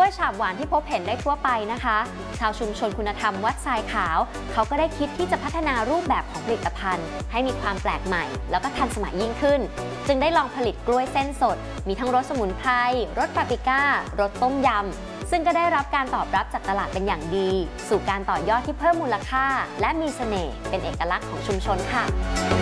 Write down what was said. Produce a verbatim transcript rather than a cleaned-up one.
ยฉาบหวานที่พบเห็นได้ทั่วไปนะคะชาวชุมชนคุณธรรมวัดทรายขาวเขาก็ได้คิดที่จะพัฒนารูปแบบของผลิตภัณฑ์ให้มีความแปลกใหม่แล้วก็ทันสมัยยิ่งขึ้นจึงได้ลองผลิตกล้วยเส้นสดมีทั้งรสสมุนไพรรสปาปริก้ารสต้มยำซึ่งก็ได้รับการตอบรับจากตลาดเป็นอย่างดีสู่การต่อยอดที่เพิ่มมูลค่าและมีเสน่ห์เป็นเอกลักษณ์ของชุมชนค่ะ